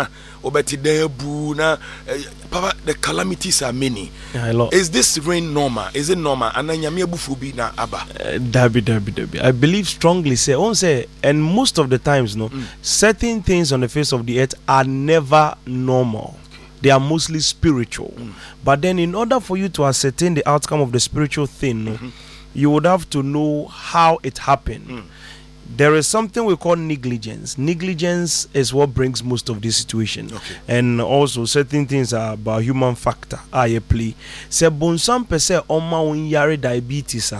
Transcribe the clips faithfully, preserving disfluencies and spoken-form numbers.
na obeti debu na papa the calamities are many. Yeah, is this rain normal? Is it normal? And then yami ebufu na aba. Dabi dabi dabi. I believe strongly say on say and most of the times no mm. certain things on the face of the earth are never normal. They are mostly spiritual. Mm. But then in order for you to ascertain the outcome of the spiritual thing, mm-hmm. you would have to know how it happened. Mm. There is something we call negligence. Negligence is what brings most of this situation. Okay. And also certain things are about human factor. I play. Se bonsam pese oma unyare diabetes.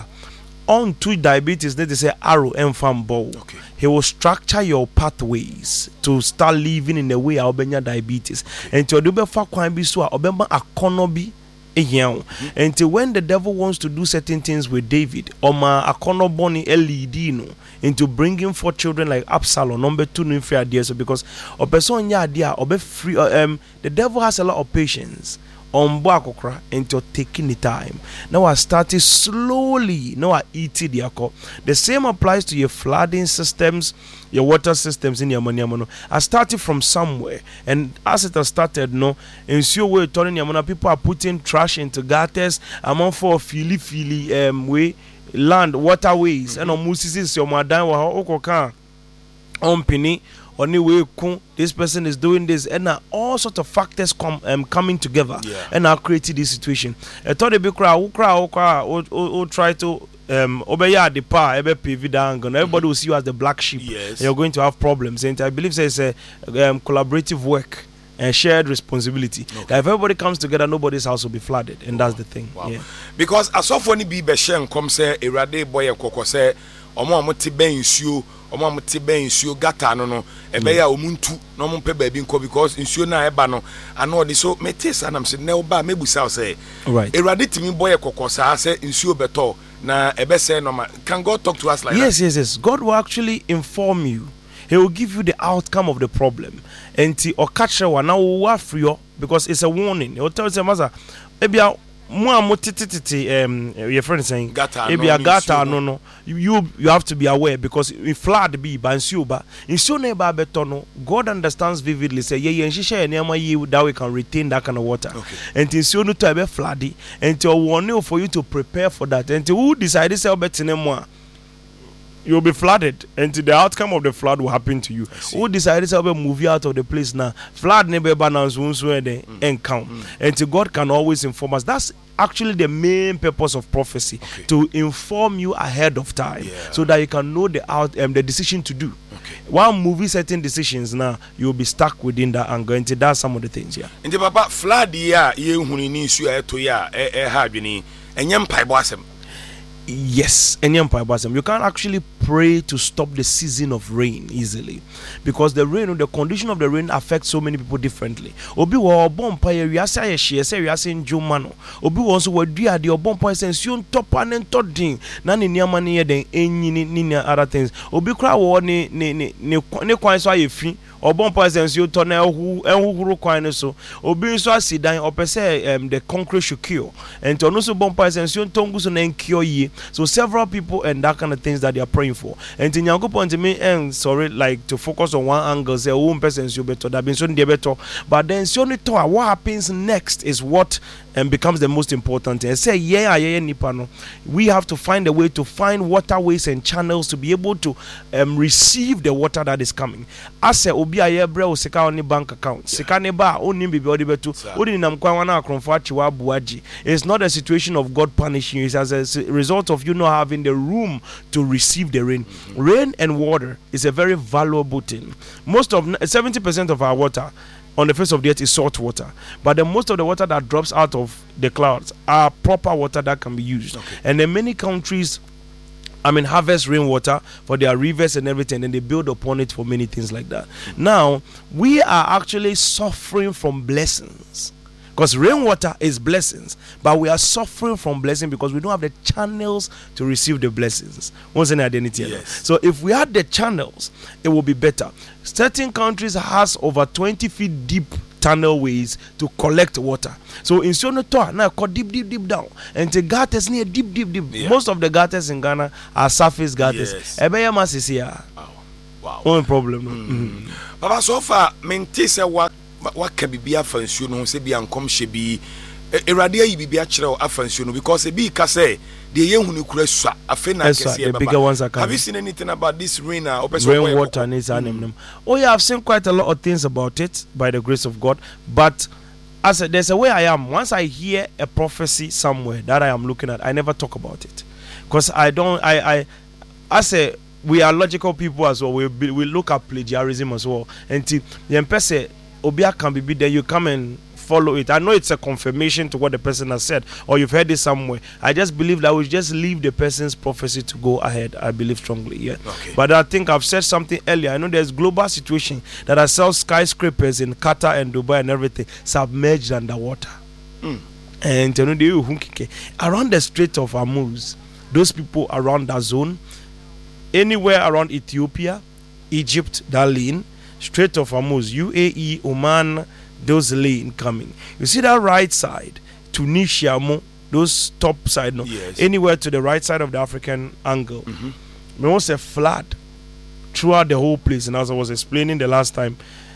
On to diabetes, they say arrow and farm ball. Okay. He will structure your pathways to start living in a way obenya diabetes. Okay. And to do be fa kwan bi so a obema akonobi. Mm-hmm. Until when the devil wants to do certain things with David, Oma Akono Boni Elidino into bringing forth children like Absalom, number two, no free ideas because or person ya idea or be free. Um, the devil has a lot of patience on Bakokra into taking the time. Now I started slowly. Now I eat it. The same applies to your flooding systems, your water systems in your money. I started from somewhere, and as it has started, no, in so way turning your people are putting trash into gutters. I'm on for feely feely um way land waterways, mm-hmm. and on Moses your madam or okoka on penny. Anyway, this person is doing this, and uh, all sorts of factors come um, coming together, yeah. and now creating this situation. I thought the big crowd, who crowd, who crowd, who try to um obey the power, every P V down, and everybody will see you as the black sheep. Yes. And you're going to have problems, and I believe it's a um, collaborative work and shared responsibility. Okay. That if everybody comes together, nobody's house will be flooded, and wow. that's the thing. Wow. Yeah. Because as of when be beshen come say erade boy koko say omo omo ti ben nsuo omo omo ti ben nsuo gata no no ebe ya omuntu no omo pe baabi nko because nsuo na eba no ano de so metis anam se ne oba mebusa say right erade timi boy koko sa say nsuo beto na ebe say no ma can God talk to us like yes, that? Yes yes yes God will actually inform you. He will give you the outcome of the problem and or catch one now wa free because it's a warning. He will tell you master maybe Mo motititi um your friend saying gata if you gata no no you you have to be aware because if flood be bansu ba insu na ba beto no God understands vividly say ye yen hihye enema ye that we can retain that kind of water okay. And insu no to be floody and to warning for you to prepare for that and who decide say obetene mo you'll be flooded, and the outcome of the flood will happen to you. Who decided to move you out of the place now? Flood never balance and count, and to God can always inform us. That's actually the main purpose of prophecy, okay. to inform you ahead of time, yeah. so that you can know the out um, the decision to do. Okay. While moving certain decisions now, you'll be stuck within that and going to that's some of the things. Yeah. And the papa flood ya ye huni ni su e to ya e e ha dwini enyem paibo asem. Yes, any empire bosom. You can't actually pray to stop the season of rain easily because the rain, the condition of the rain affects so many people differently. Obi wo bompire we asa ye hye say we asa njuma no. Obi wo so wadua de bompire sense you top and todin na ne niama ne ye den enyi ni other things. Obi kra wo ne ne ne ne kwan so ayefi obon presence you turn ehu ehuhuru kwan so obi so asidan opese um the concrete should cure and to no so bon presence you tongu so na cure ye so several people and that kind of things that they are praying for and in yankopon to me and sorry like to focus on one angle say one person you better that been so dey better but then so no to what happens next is what and becomes the most important thing. Say yeah yeah nipa no we have to find a way to find waterways and channels to be able to um, receive the water that is coming. As a obi aye bre o sika on bank account sika ne ba oni bibi odi betu odi nam kwan wana akronfo achiwa buaji. It's not a situation of God punishing you, it's as a result of you not having the room to receive the rain. Mm-hmm. Rain and water is a very valuable thing. Most of seventy percent of our water on the face of the earth is salt water, but the most of the water that drops out of the clouds are proper water that can be used. Okay. And in many countries, I mean, harvest rainwater for their rivers and everything, and they build upon it for many things like that. Mm-hmm. Now, we are actually suffering from blessings. Because rainwater is blessings, but we are suffering from blessing because we don't have the channels to receive the blessings. What's an identity? Yes. So if we had the channels, it will be better. Certain countries has over twenty feet deep tunnel ways to collect water. So in Sonoto, now cut deep, deep, deep down, and the gutters near deep, deep, deep. Yeah. Most of the gutters in Ghana are surface gutters. Yes. Ebeyama Sisia. Wow. Only problem. No. Mm. Mm. Papa, so far, mente say what what can be afa nsuo no se bi ankom hye bi erade ayi bi akere o afa nsuo no because e bi ka say de ye hunu kura sua afa na kese the bigger ones are coming. Have you seen anything about this rain uh, rain water needs mm. Oh yeah, I've seen quite a lot of things about it by the grace of God, but as a, there's a way I am. Once I hear a prophecy somewhere that I am looking at, I never talk about it because I don't I I as a we are logical people as well. We we look at plagiarism as well. And the person Obia can be there, you come and follow it. I know it's a confirmation to what the person has said, or you've heard it somewhere. I just believe that we just leave the person's prophecy to go ahead. I believe strongly, yeah. Okay. But I think I've said something earlier. I know there's global situation that I saw skyscrapers in Qatar and Dubai and everything submerged underwater. Mm. And you know, around the Strait of Hormuz, those people around that zone, anywhere around Ethiopia, Egypt, that lane, Strait of Hormuz, U A E, Oman, those lane coming. You see that right side, Tunisia, those top side, no, yes. Anywhere to the right side of the African angle. Mm-hmm. There was a flood throughout the whole place, and as I was explaining the last time,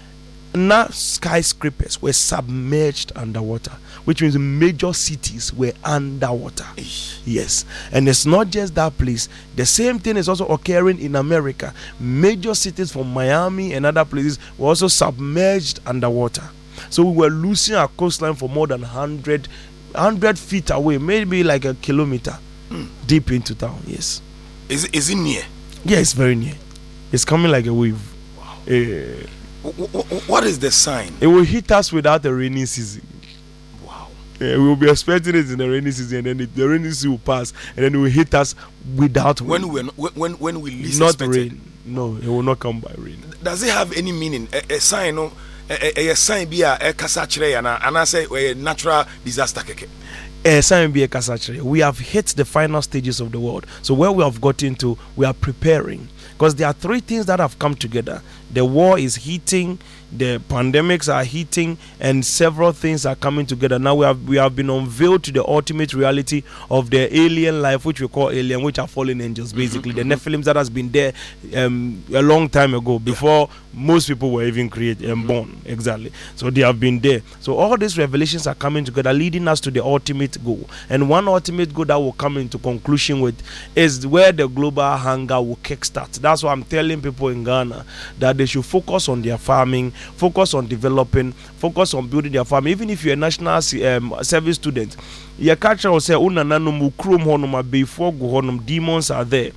now skyscrapers were submerged underwater, which means major cities were underwater. Eesh. Yes, and it's not just that place. The same thing is also occurring in America. Major cities from Miami and other places were also submerged underwater. So we were losing our coastline for more than one hundred, one hundred feet away, maybe like a kilometer mm. deep into town. Yes. Is it, is it near? Yeah, it's very near. It's coming like a wave. Wow. Uh, What is the sign? It will hit us without the rainy season. Wow. Yeah, we will be expecting it in the rainy season, and then it, the rainy season will pass, and then it will hit us without when rain. we not, when when we least not expect rain. It. No, it will not come by rain. Does it have any meaning? A, a sign, no, a, a, a sign be a kasa chere and and I say a natural disaster keke. A sign be a kasa chere. We have hit the final stages of the world. So where we have gotten to, we are preparing. Because there are three things that have come together. The war is heating, the pandemics are heating, and several things are coming together. Now we have we have been unveiled to the ultimate reality of the alien life, which we call alien, which are fallen angels, basically. Mm-hmm. The Nephilims that has been there um, a long time ago, before yeah. most people were even created and mm-hmm. born. Exactly. So they have been there. So all these revelations are coming together, leading us to the ultimate goal. And one ultimate goal that will come into conclusion with is where the global hunger will kickstart. That's why I'm telling people in Ghana that they should focus on their farming, focus on developing, focus on building their farm. Even if you're a national um, service student, your culture will say, "Unananum ukrum honum before go honum demons are there."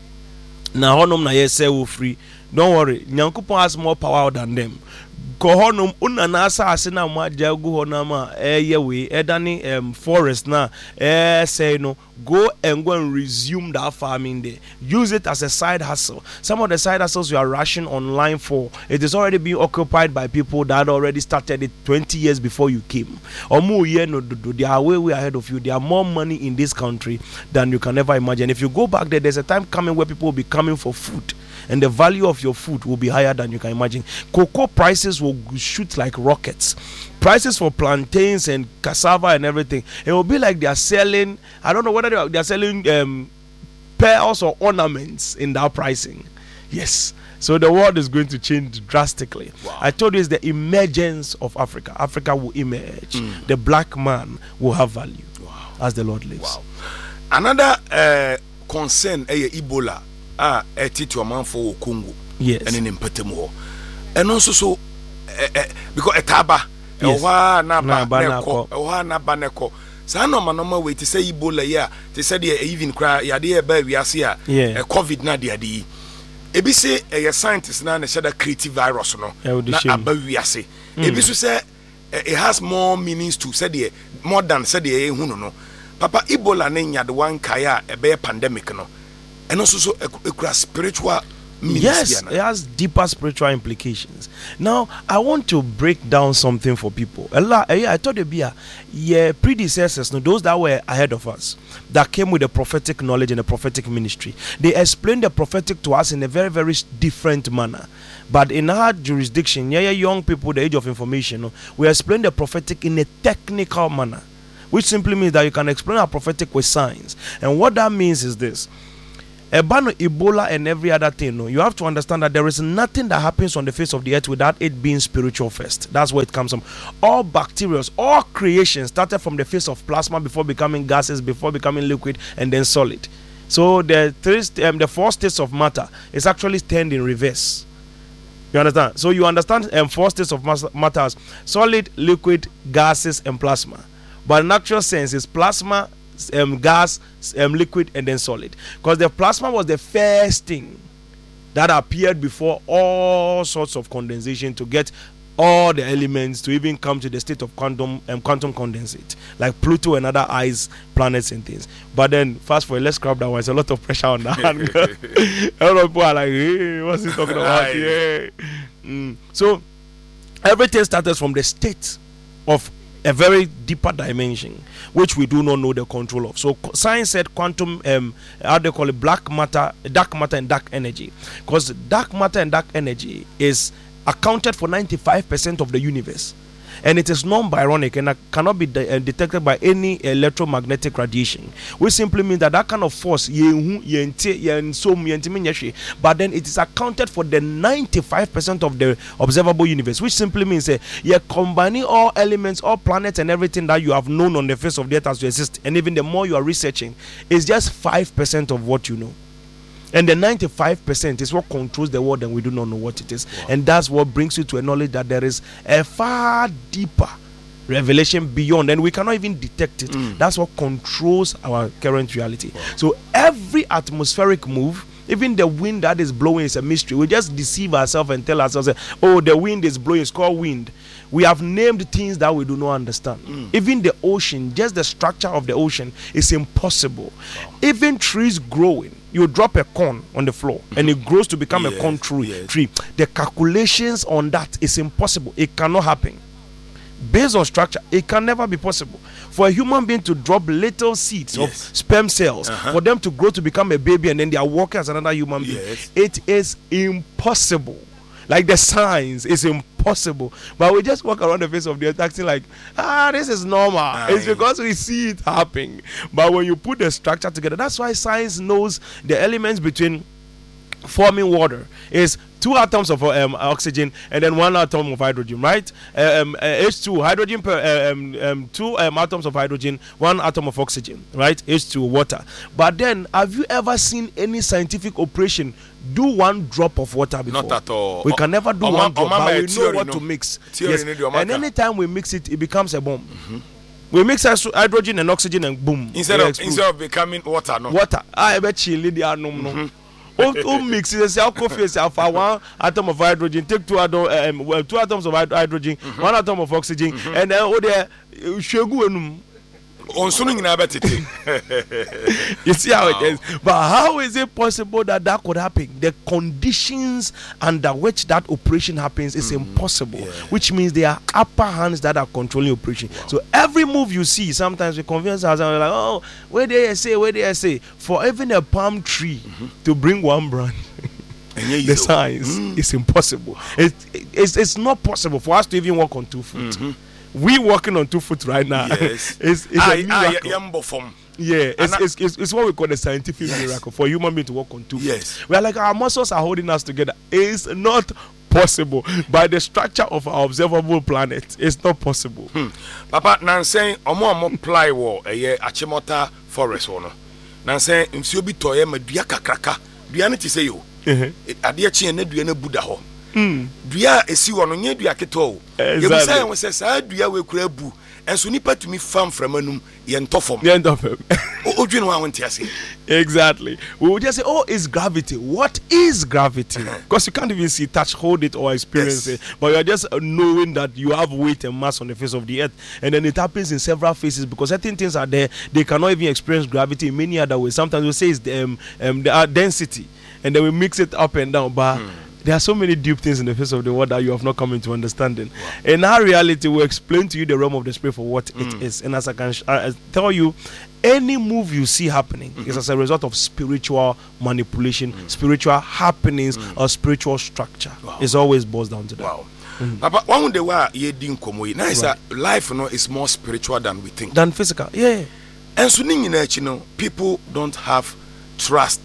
Na honum na yese will free. Don't worry, Nyankopon has more power than them. Kohonum unana asase na mo ajagu honama eye we edani um forest na eh say no go and go and resume that farming there. Use it as a side hustle. Some of the side hustles you are rushing online for, it is already being occupied by people that already started it twenty years before you came. Or more year no do they are way way ahead of you. There are more money in this country than you can ever imagine. If you go back there, there's a time coming where people will be coming for food, and the value of your food will be higher than you can imagine. Cocoa prices will shoot like rockets. Prices for plantains and cassava and everything, it will be like they are selling, I don't know whether they are, they are selling um, pearls or ornaments in that pricing. Yes. So the world is going to change drastically. Wow. I told you it's the emergence of Africa. Africa will emerge. Mm. The black man will have value. Wow. As the Lord lives. Wow. Another uh, concern is Ebola. Ah, a tito man for Congo. Yes. And in Impetemo. And also so uh, uh, because etaba yes. Ewa na ba neko. Ewa na ba neko. Sa no manoma we to say Ebola ya, to say the even cry ya de ba wiase a COVID na de ade. Ebi say a scientist na na shada creative virus no. Na aba wiase. Ebi so say it has more meanings to say the more than say the ehunu no. Papa Ebola na nya de one kaya e be pandemic no. And also so a, a spiritual meaning. Yes, it has deeper spiritual implications. Now, I want to break down something for people. I told you, Bia, yeah, predecessors, no, those that were ahead of us, that came with the prophetic knowledge and the prophetic ministry, they explained the prophetic to us in a very, very different manner. But in our jurisdiction, yeah, yeah, young people, the age of information, no, we explain the prophetic in a technical manner, which simply means that you can explain our prophetic with science. And what that means is this. Ebano, Ebola, and every other thing, no, you have to understand that there is nothing that happens on the face of the earth without it being spiritual first. That's where it comes from. All bacteria, all creation started from the face of plasma before becoming gases, before becoming liquid, and then solid. So the three, um, the four states of matter is actually turned in reverse. You understand? So you understand um, four states of matter as solid, liquid, gases, and plasma. But in actual sense, it's plasma, um, gas, um, liquid, and then solid. Because the plasma was the first thing that appeared before all sorts of condensation to get all the elements to even come to the state of quantum um, quantum condensate, like Pluto and other ice planets and things. But then, fast forward, let's scrap that one. There's a lot of pressure on that. A lot of people are like, hey, what's he talking about? Yeah. Mm. So, everything started from the state of a very deeper dimension, which we do not know the control of. So science said quantum, um, how they call it, black matter, dark matter, and dark energy. Because dark matter and dark energy is accounted for ninety-five percent of the universe, and it is non-byronic and cannot be de- uh, detected by any electromagnetic radiation, which simply means that that kind of force, but then it is accounted for the ninety-five percent of the observable universe, which simply means uh, you're combining all elements, all planets, and everything that you have known on the face of the earth as to exist, and even the more you are researching, it's just five percent of what you know. And the ninety-five percent is what controls the world, and we do not know what it is. Wow. And that's what brings you to a knowledge that there is a far deeper revelation beyond, and we cannot even detect it. Mm. That's what controls our current reality. Wow. So every atmospheric move, even the wind that is blowing, is a mystery. We just deceive ourselves and tell ourselves, oh, the wind is blowing, it's called wind. We have named things that we do not understand. Mm. Even the ocean, just the structure of the ocean is impossible. Wow. Even trees growing, you drop a corn on the floor and it grows to become yes, a corn tree. Yes. tree. The calculations on that is impossible. It cannot happen. Based on structure, it can never be possible. For a human being to drop little seeds yes. of sperm cells, uh-huh. for them to grow to become a baby and then they are walking as another human being, yes. it is impossible. Like the science is impossible, but we just walk around the face of the earth acting like, ah, this is normal. Aye. It's because we see it happening. But when you put the structure together, that's why science knows the elements between forming water is two atoms of um, oxygen and then one atom of hydrogen, right? Um, uh, H two, hydrogen per uh, um, um, two um, atoms of hydrogen, one atom of oxygen, right? H two, water. But then, have you ever seen any scientific operation do one drop of water before? Not at all. We can never do o- one o- drop, o- but we theory, know what no. to mix. Theory Yes. no. And anytime we mix it, it becomes a bomb. Mm-hmm. We mix hydrogen and oxygen and boom. Instead of instead of becoming water, no. Water. I bet chili the anum no. Oh, mix it. Say coffee. Say one atom of hydrogen. Take two atom, um, well, two atoms of hydrogen, mm-hmm. one atom of oxygen, mm-hmm. and then oh there, shegu enum. On swimming in about it. You see how wow. it is. But how is it possible that that could happen? The conditions under which that operation happens is mm-hmm. impossible, yeah. which means there are upper hands that are controlling operation. Wow. So every move you see, sometimes we convince ourselves, we're like, oh, where did I say, where did I say? For even a palm tree mm-hmm. to bring one branch, the science mm. is impossible. It, it, it's, it's not possible for us to even walk on two feet. Mm-hmm. We walking on two feet right now. Yes. it's it's I, a miracle. I, I, yeah, it's, it's, it's, it's what we call a scientific yes. miracle for a human being to walk on two yes. feet. We are like, our muscles are holding us together. It's not possible. By the structure of our observable planet, it's not possible. Hmm. Papa, Nansen, omo omo ply wo eye Achimota forest wono. Nansen, nsuo bi toye ma dua kakraka. Dua ne ti se yo. Eh. Ade achi na dua na buda ho. Mm. Dua esi wono nye dua keto o. Yebusa yen se sa dua we kura bu. Enso nipa tumi fam framanum ye ntofom. Ye ntofom. O dwene wa wonte ase. Exactly. We would just say, oh, it's gravity. What is gravity? Because you can't even see, touch, hold it, or experience yes. it. But you are just knowing that you have weight and mass on the face of the earth. And then it happens in several phases because certain things are there. They cannot even experience gravity in many other ways. Sometimes we say it's the, um, um, the uh, density. And then we mix it up and down. But hmm. there are so many deep things in the face of the world that you have not come into understanding. Wow. In our reality, we explain to you the realm of the spirit for what mm. it is. And as I can sh- I tell you, any move you see happening mm-hmm. is as a result of spiritual manipulation, mm. spiritual happenings, mm. or spiritual structure. Wow. It always boils down to that. Wow. Mm. Papa, one day why you didn't come away. Now, right. life you know, is more spiritual than we think. Than physical. Yeah. And so, you know, people don't have trust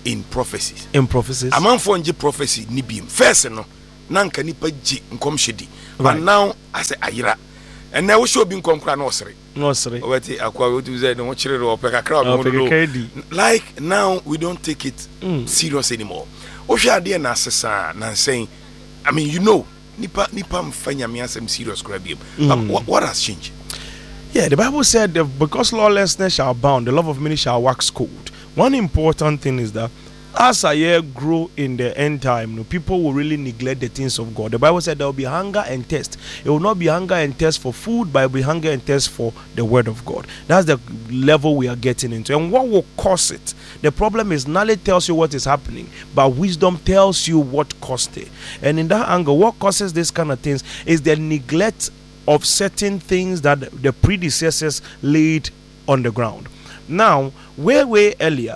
in prophecies. In prophecies. Amanfo nje prophecy ni biem. First no, na nka nipa gye nkomhyedi. But now I say ayira. And now we show be nkomkra na osere. No osere. Wati akwa wetu ze no chire ro opeka kra no no. Like now we don't take it mm. serious anymore. Ohwe ade na asesa na saying, I mean, you know, nipa nipa mfanya me asem serious crab. Mm. But what, what has changed? Yeah, the Bible said that because lawlessness shall abound, the love of many shall wax cold. One important thing is that as a year grow in the end time, you know, people will really neglect the things of God. The Bible said there will be hunger and thirst. It will not be hunger and thirst for food, but it will be hunger and thirst for the word of God. That's the level we are getting into. And what will cause it? The problem is knowledge tells you what is happening, but wisdom tells you what caused it. And in that angle, what causes this kind of things is the neglect of certain things that the predecessors laid on the ground. Now, way, way earlier,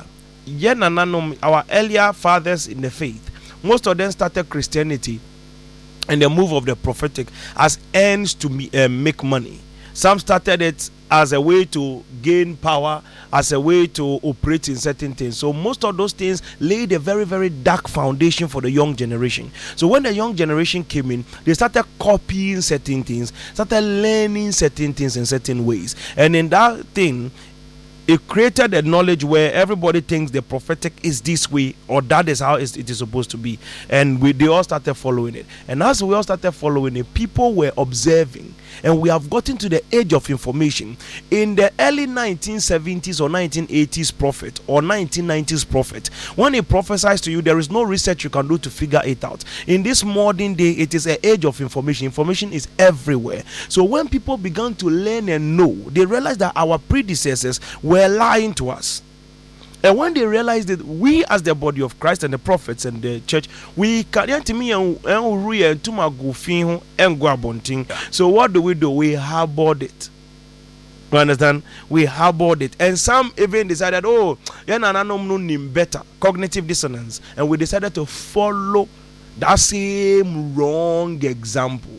our earlier fathers in the faith, most of them started Christianity and the move of the prophetic as ends to me, uh, make money. Some started it as a way to gain power, as a way to operate in certain things. So most of those things laid a very, very dark foundation for the young generation. So when the young generation came in, they started copying certain things, started learning certain things in certain ways. And in that thing, it created a knowledge where everybody thinks the prophetic is this way or that is how it is supposed to be. And we, they all started following it. And as we all started following it, people were observing. And we have gotten to the age of information. In the early nineteen seventies or nineteen eighties prophet or nineteen nineties prophet, when he prophesies to you, there is no research you can do to figure it out. In this modern day, it is an age of information. Information is everywhere. So when people began to learn and know, they realized that our predecessors were lying to us. And when they realized that we as the body of Christ and the prophets and the church, we can't to me and to my goofy and go abonting. So what do we do? We harbored it. You understand? We harbored it. And some even decided, oh, yeah, no, no, no, no, better. Cognitive dissonance. And we decided to follow that same wrong example.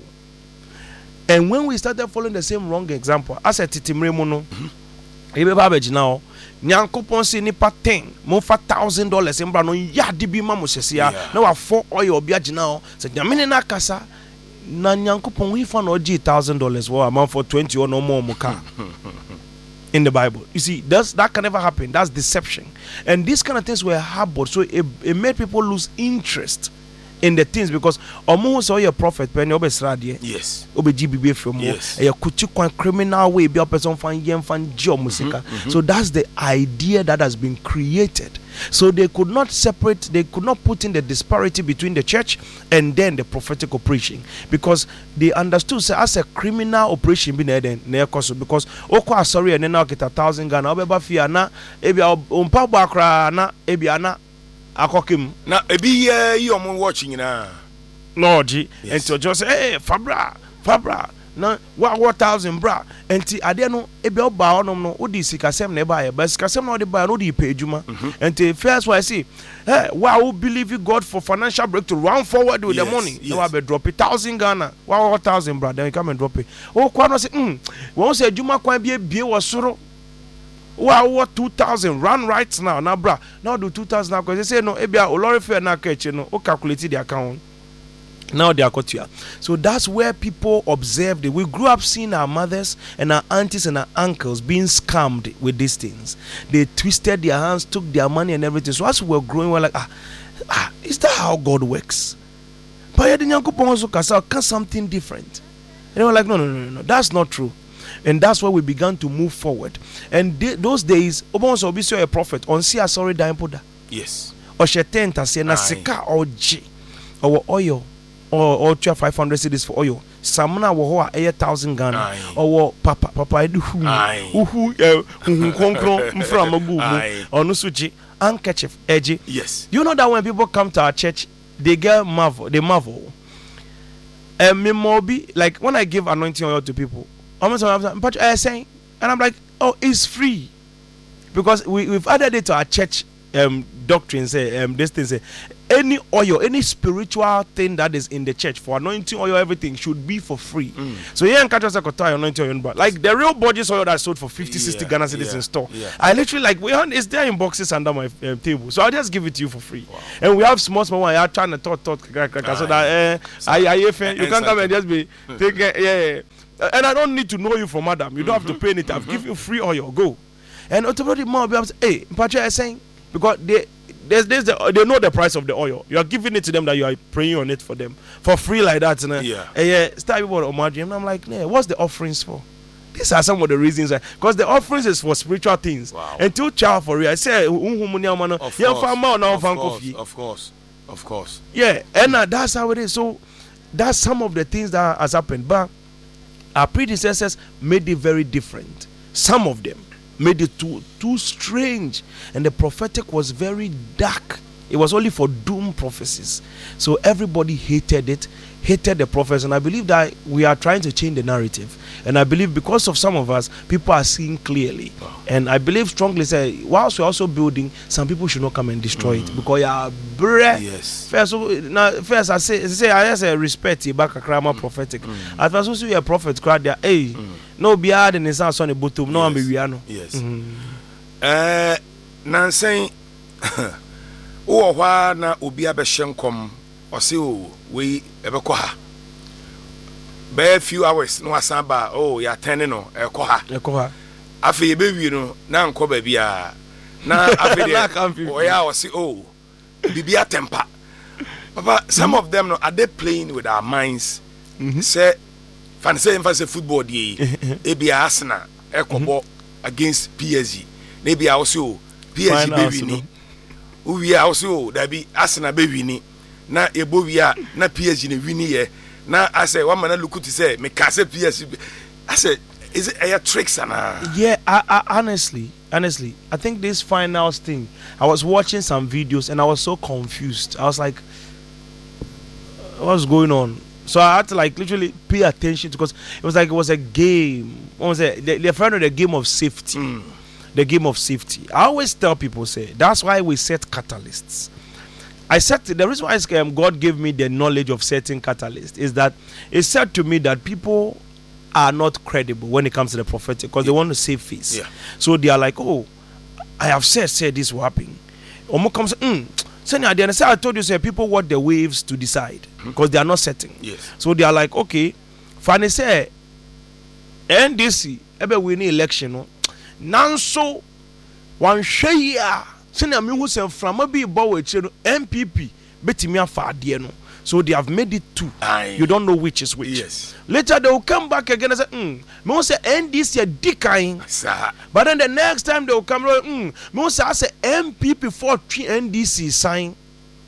And when we started following the same wrong example, as a titimremono, mm-hmm. now, nyankopon si nipa ten mo fa thousand dollars embra no ya de bi ma mo hyesia na wa fo oil obi agina o se nyamene na kasa na nyankopon wi fa no gi thousand dollars wo amount for twenty or no more mo ka in the Bible. You see, that's, that can never happen. That's deception. And these kind of things were harbored, so it, it made people lose interest in the things because omo so your prophet pen obe sradie yes obe G B B from yes e kuchi kwan criminal way be a person fan yem fan ji musika. So that's the idea that has been created. So they could not separate, they could not put in the disparity between the church and then the prophetic operation because they understood say as a criminal operation be na den na ekoso because okwa sorry and now get a thousand Ghana obeba fia na ebia ompa gba kra na ebia na akokim na ebi ye yi omo watching na Lord and to just say hey fabra fabra na wa one thousand bra enti ade no ebi oba onom no odi sikasem na eba ye but sikasem na odi ba no di pay adwuma enti first why see hey wa who believe God for financial breakthrough run forward with yes, the money yes. Now be drop it one thousand Ghana wa one thousand bra then come and drop it o kwa no say mm won say adwuma kwan bi ebie wo soro wow what two thousand run right now now bra now do two thousand now because they say no ebia olori fair na catch no o calculate the account now they are cut here. So that's where people observed it. We grew up seeing our mothers and our aunties and our uncles being scammed with these things. They twisted their hands, took their money and everything. So as we were growing, we we're like, ah, ah, is that how God works? But can something different? And they were like, no, no, no, no, that's not true. And that's where we began to move forward. And they, those days, Obonso Obisio a prophet on see sorry dying poda. Yes. Or shetenta say na sika or G or oil. Or or five hundred cities for oil. Samna wo ho a thousand Ghana. Or papa papa edu hu hu hu konkron mfra magu or no suji handkerchief edgy. Yes. You know that when people come to our church, they get marvel, they marvel. And me mobi like when I give anointing oil to people, almost but I saying, and I'm like, oh, it's free because we we've added it to our church um doctrine. Say um this thing say any oil, any spiritual thing that is in the church for anointing oil, everything should be for free. Mm. So here in Kansas, I anointing oil, but like the real Borges oil that sold for fifty, sixty yeah, Ghana cedis yeah, in store. Yeah. I literally like we have it's there in boxes under my uh, table, so I'll just give it to you for free. Wow. And we have small, small one. I'm trying to talk, talk, so that uh, I, I, you can't come and just be take uh, yeah. And I don't need to know you from Adam. You don't mm-hmm. have to pay anything. I'll mm-hmm. give you free oil. Go. And automatically, more be able to say, hey, Patrick is saying because they. There's, there's the, they know the price of the oil. You are giving it to them that you are praying on it for them for free like that. You know? Yeah. And yeah, start people on margin. And I'm like, yeah, what's the offerings for? These are some of the reasons. Because the offerings is for spiritual things. Wow. And to child for real. I say, of course, of course, of course, of course. Yeah, and uh, that's how it is. So that's some of the things that has happened. But our predecessors made it very different. Some of them made it too too strange, and the prophetic was very dark. It was only for doom prophecies, so everybody hated it, hated the prophets. And I believe that we are trying to change the narrative, and I believe because of some of us, people are seeing clearly. Wow. And I believe strongly say whilst we're also building, some people should not come and destroy mm. it because you are breath. Yes. First, so, now, first I say, say I just uh, respect you back a crama mm. prophetic. Mm. At first, also you a prophet crowd there. Hey, mm. no beard in his house on the bottom. No, I'm Bibiano. Yes. Uh, Nancy. Oh, why na obi abɛhyɛ nkɔm ɔse o we ɛbɛkɔ ha bɛɛ few hours no wasan ba oh ya tɛne no ɛkɔ ha ɛkɔ ha afei yɛbɛwie no na nkɔ baabi a na afei deɛ ɔyɛ a ɔse oh bibi atempa papa some of them no are they playing with our minds sɛ fan sɛ mfa sɛ football deɛ ebi Arsenal ɛkɔbɔ against P S G na ebi a ɔse o P S G bɛwi ni uwi a also da bi Arsenal be wini na ebo wi a na P S G ne wini ye na I say one man look to say me ka say P S G I say is it a tricks ana? Yeah, I, I, honestly honestly I think this finals thing, I was watching some videos and I was so confused. I was like, what's going on? So I had to like literally pay attention because it was like it was a game. What was it? They, they're friend of the game of safety. Mm. The game of safety. I always tell people, say that's why we set catalysts. I set the reason why um, God gave me the knowledge of setting catalysts is that it said to me that people are not credible when it comes to the prophetic because yeah. they want to save face. Yeah. So they are like, oh, I have said, said this will happen. Omo comes, hmm. So now they say, I told you, say people want the waves to decide because they are not setting. Yes. So they are like, okay, Fanny say, N D C, ebe we need election, no. Nanso wan hwe ya se na me hu sem frama bi bo we che no M P P betimi afa ade no, so they have made it two. Aye. You don't know which is which. Yes. Later they will come back again and say mm me hu say N D C dikain, but then the next time they will come mm me hu say I say M P P for three N D C sign.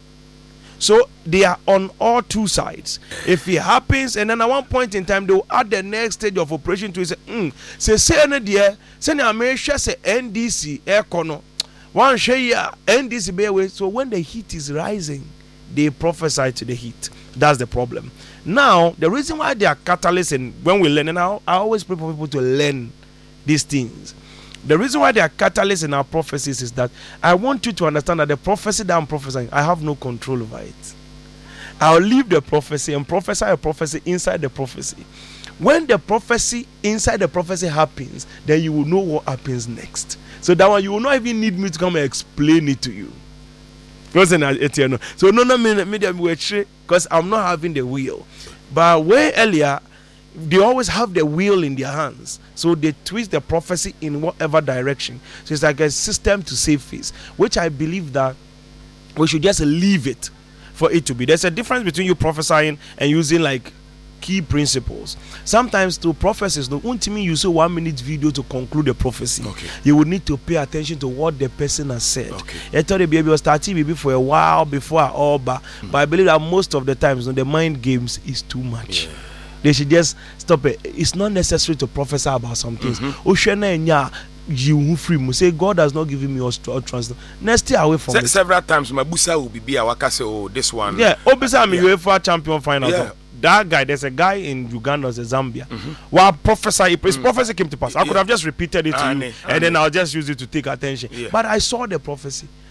So they are on all two sides. If it happens, and then at one point in time, they will add the next stage of operation to it. Say, hmm, say, say, any dear, say, I may share say N D C air corner. One share N D C be away. So when the heat is rising, they prophesy to the heat. That's the problem. Now, the reason why they are catalysts, and when we learn, and I, I always pray for people to learn these things. The reason why they are catalysts in our prophecies is that I want you to understand that the prophecy that I'm prophesying, I have no control over it. I'll leave the prophecy and prophesy a prophecy inside the prophecy. When the prophecy inside the prophecy happens, then you will know what happens next. So that one, you will not even need me to come and explain it to you. So no, no, because I'm not having the will. But way earlier, they always have the wheel in their hands, so they twist the prophecy in whatever direction. So it's like a system to save face, which I believe that we should just leave it for it to be. There's a difference between you prophesying and using like key principles. Sometimes to prophecies, no ultimately you say one minute video to conclude the prophecy. Okay. You would need to pay attention to what the person has said. Okay. I thought the baby was starting maybe for a while before all, but mm. but I believe that most of the times, you know, the mind games is too much. Yeah. They should just stop it. It's not necessary to prophesy about some things. Mm-hmm. You free. Say God has not given me all trust. Next stay away from Se- it. Several times my busa will be a waka say, oh, this one. Yeah, obviously I'm yeah. UEFA champion final. Yeah. That guy, there's a guy in Uganda, there's Zambia. Mm-hmm. While prophesy, his mm-hmm. prophecy came to pass. I could yeah. have just repeated it to ah, you, ne, and ah, then ne. I'll just use it to take attention. Yeah. But I saw the prophecy.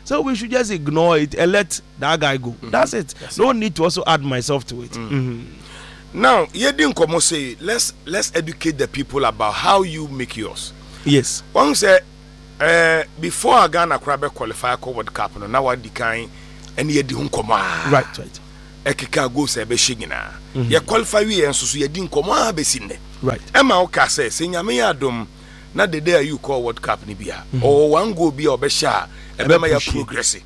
So we should just ignore it and let that guy go. Mm-hmm. That's it. That's no it. need to also add myself to it. Mm. Mm-hmm. Now, you didn't come and say, let's let's educate the people about how you make yours. Yes. One say, uh, before Ghana Krabe qualify for World Cup, no, now I decline and you didn't come. Right, right. Ekika go se be shigina. You qualify we and so you didn't come besinde. Right. Emma Oka says, Senya me adom. Na the day you call World Cup ni bia or one go be obesha e be ma ya progress.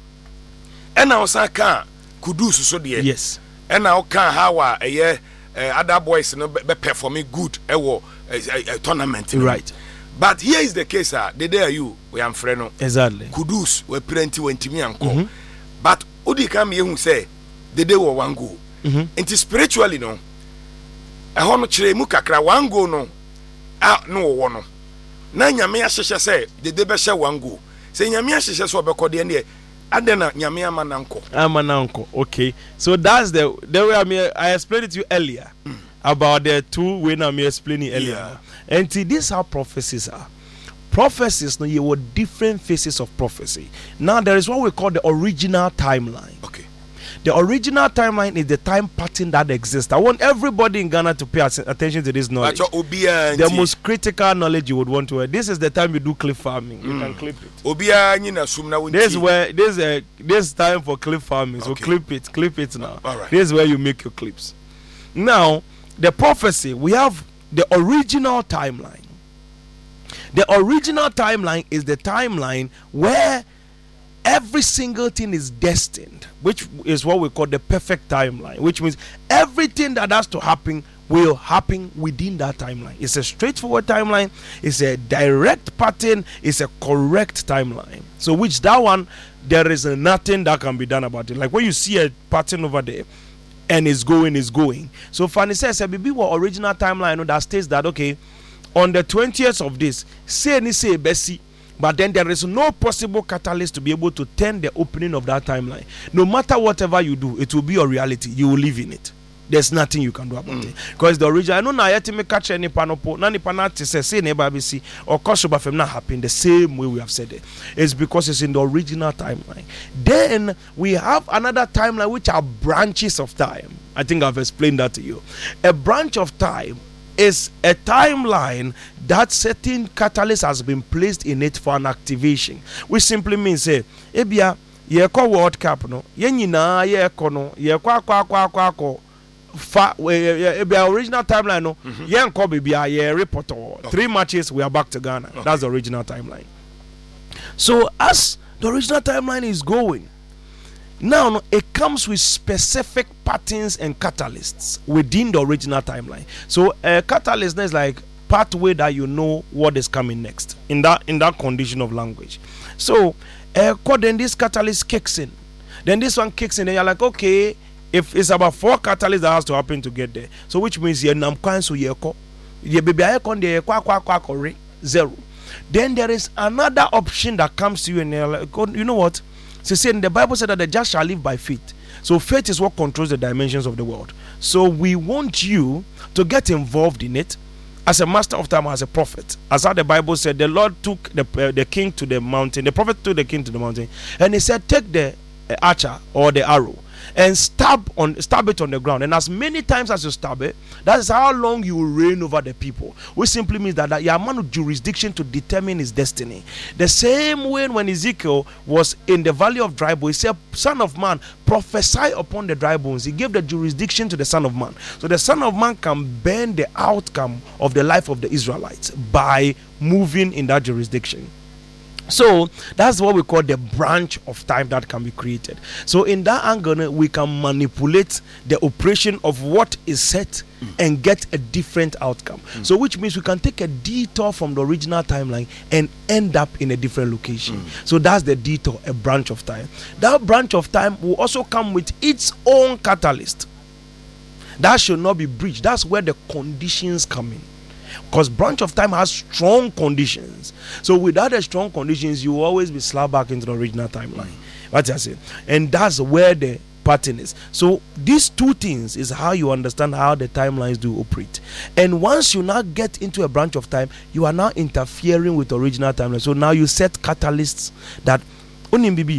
E na osaka Kudus so de. Yes. E na oka how a eh other boys no be performing good e wo tournament. Right. But here is the case, ah, the day you we am friend no. Exactly. Kudus we plenty wentimi anko. But odi kam ye hu say the day wo one go. Mhm. Enti spiritually no. E ho no kire mu kakra one go no. Ah no wo no. Na nyame ahyehye say de de be hye wango say nyame ahyehye so obekode ne adena nyame amananko amananko. Okay, so that's the the way I mean I explained it to you earlier mm. about the two when I'm explaining earlier. Yeah. And see, this how prophecies are. Prophecies, no, you were different phases of prophecy. Now there is what we call the original timeline. Okay. The original timeline is the time pattern that exists. I want everybody in Ghana to pay attention to this knowledge. The most critical knowledge you would want to hear. This is the time you do clip farming. You mm. can clip it. This is where this uh, this time for clip farming. So okay. clip it, clip it now. All right. This is where you make your clips. Now, the prophecy, we have the original timeline. The original timeline is the timeline where every single thing is destined, which is what we call the perfect timeline, which means everything that has to happen will happen within that timeline. It's a straightforward timeline, it's a direct pattern, it's a correct timeline. So which that one, there is nothing that can be done about it. Like when you see a pattern over there and it's going, it's going. So Fanny says, "Baby, what original timeline that states that okay, on the twentieth of this, say any say Bessie." But then there is no possible catalyst to be able to turn the opening of that timeline. No matter whatever you do, it will be your reality. You will live in it. There's nothing you can do about mm. it. Because the original, I know now yet me catch any panopo, nani panati say say neighbor B C or cause of not happen the same way we have said it. It's because it's in the original timeline. Then we have another timeline which are branches of time. I think I've explained that to you. A branch of time is a timeline that certain catalyst has been placed in it for an activation, which simply means say ebia ye call World Cup no ye nyina ye ko no ye kwa kwa kwa kwa ko fa ebia original timeline no ye nko bibia ye report three matches we are back to Ghana. Okay. That's the original timeline. So as the original timeline is going now, it comes with specific patterns and catalysts within the original timeline. So a catalyst is like pathway that you know what is coming next in that in that condition of language. So uh, then this catalyst kicks in. Then this one kicks in and you're like, okay, if it's about four catalysts that has to happen to get there. So which means you're nam so you zero. Then there is another option that comes to you and you're like, you know what? So saying the Bible said that the just shall live by faith. So faith is what controls the dimensions of the world. So we want you to get involved in it as a master of time, as a prophet. As how the Bible said, the Lord took the uh, the king to the mountain. The prophet took the king to the mountain, and he said, "Take the uh, archer or the arrow and stab on stab it on the ground. And as many times as you stab it, that is how long you will reign over the people." Which simply means that, that you have man jurisdiction to determine his destiny. The same way when Ezekiel was in the valley of dry bones, he said, "Son of man, prophesy upon the dry bones." He gave the jurisdiction to the Son of Man. So the Son of Man can bend the outcome of the life of the Israelites by moving in that jurisdiction. So that's what we call the branch of time that can be created. So in that angle, we can manipulate the operation of what is set mm. and get a different outcome. Mm. So which means we can take a detour from the original timeline and end up in a different location. Mm. So that's the detour, a branch of time. That branch of time will also come with its own catalyst. That should not be breached. That's where the conditions come in. Because branch of time has strong conditions. So without the strong conditions, you will always be slapped back into the original timeline. What I say, and that's where the pattern is. So these two things is how you understand how the timelines do operate. And once you now get into a branch of time, you are now interfering with the original timeline. So now you set catalysts that only